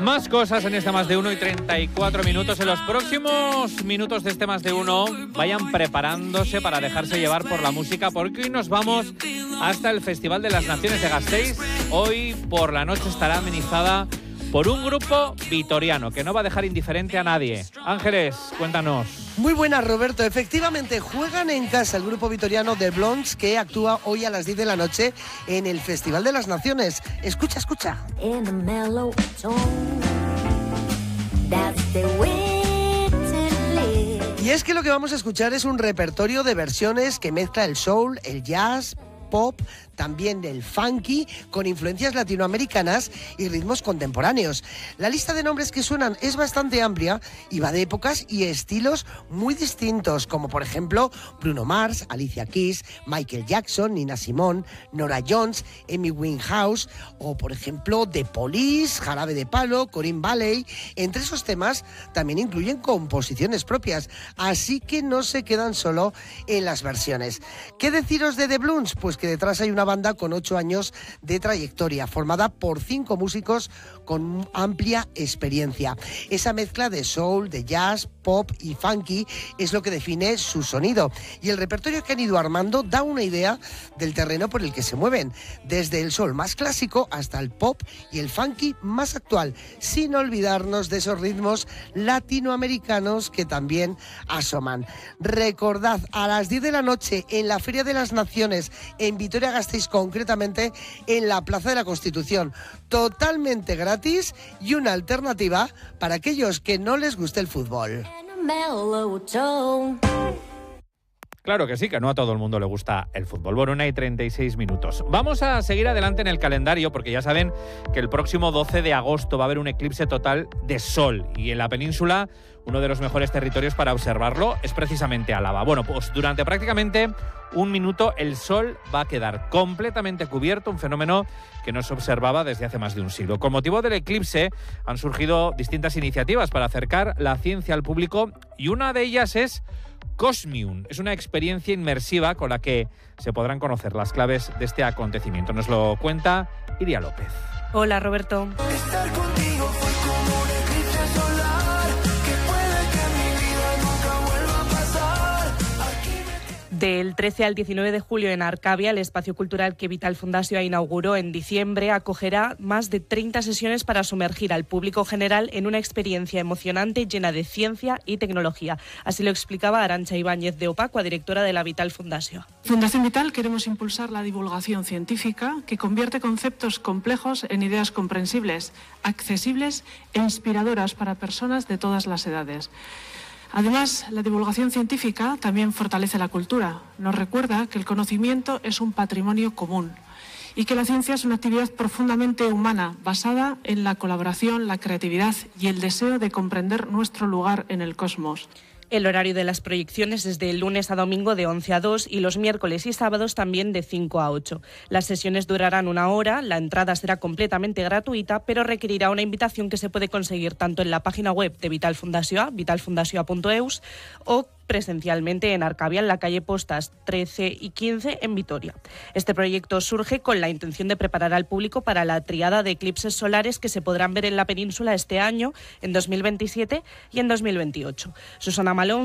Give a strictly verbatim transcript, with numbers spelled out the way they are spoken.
Más cosas en este Más de Uno y treinta y cuatro minutos. En los próximos minutos de este Más de Uno, vayan preparándose para dejarse llevar por la música, porque hoy nos vamos hasta el Festival de las Naciones de Gasteiz. Hoy por la noche estará amenizada por un grupo vitoriano que no va a dejar indiferente a nadie. Ángeles, cuéntanos. Muy buenas, Roberto. Efectivamente, juegan en casa el grupo vitoriano The Blondes, que actúa hoy a las diez de la noche en el Festival de las Naciones. Escucha, escucha. Y es que lo que vamos a escuchar es un repertorio de versiones que mezcla el soul, el jazz, pop, también el funky, con influencias latinoamericanas y ritmos contemporáneos. La lista de nombres que suenan es bastante amplia y va de épocas y estilos muy distintos, como por ejemplo Bruno Mars, Alicia Keys, Michael Jackson, Nina Simone, Norah Jones, Amy Winehouse o por ejemplo The Police, Jarabe de Palo, Corinne Bailey. Entre esos temas también incluyen composiciones propias, así que no se quedan solo en las versiones. ¿Qué deciros de The Blondes? Pues que detrás hay una banda con ocho años de trayectoria, formada por cinco músicos con amplia experiencia. Esa mezcla de soul, de jazz, pop y funky es lo que define su sonido. Y el repertorio que han ido armando da una idea del terreno por el que se mueven, desde el soul más clásico hasta el pop y el funky más actual, sin olvidarnos de esos ritmos latinoamericanos que también asoman. Recordad, a las diez de la noche en la Feria de las Naciones, en Vitoria-Gasteiz, concretamente en la Plaza de la Constitución, totalmente gratis y una alternativa para aquellos que no les guste el fútbol. Claro que sí, que no a todo el mundo le gusta el fútbol. Bueno, una y treinta y seis minutos. Vamos a seguir adelante en el calendario, porque ya saben que el próximo doce de agosto va a haber un eclipse total de sol, y en la península uno de los mejores territorios para observarlo es precisamente Álava. Bueno, pues durante prácticamente un minuto el sol va a quedar completamente cubierto, un fenómeno que no se observaba desde hace más de un siglo. Con motivo del eclipse han surgido distintas iniciativas para acercar la ciencia al público, y una de ellas es Cosmium. Es una experiencia inmersiva con la que se podrán conocer las claves de este acontecimiento. Nos lo cuenta Iria López. Hola, Roberto. Estar contigo fue como un eclipse solar, que puede que mi vida nunca vuelva a pasar. Aquí me... Del trece al diecinueve de julio en Arcavia, el espacio cultural que Vital Fundació inauguró en diciembre acogerá más de treinta sesiones para sumergir al público general en una experiencia emocionante llena de ciencia y tecnología. Así lo explicaba Arantxa Ibáñez de Opacua, directora de la Vital Fundació. Fundación Vital queremos impulsar la divulgación científica que convierte conceptos complejos en ideas comprensibles, accesibles e inspiradoras para personas de todas las edades. Además, la divulgación científica también fortalece la cultura. Nos recuerda que el conocimiento es un patrimonio común y que la ciencia es una actividad profundamente humana, basada en la colaboración, la creatividad y el deseo de comprender nuestro lugar en el cosmos. El horario de las proyecciones es de lunes a domingo de once a dos y los miércoles y sábados también de cinco a ocho. Las sesiones durarán una hora, la entrada será completamente gratuita, pero requerirá una invitación que se puede conseguir tanto en la página web de Vital Fundació, vital fundació punto eus, o presencialmente en Arcavia, en la calle Postas trece y quince en Vitoria. Este proyecto surge con la intención de preparar al público para la triada de eclipses solares que se podrán ver en la península este año, en dos mil veintisiete y en dos mil veintiocho. Susana Malón,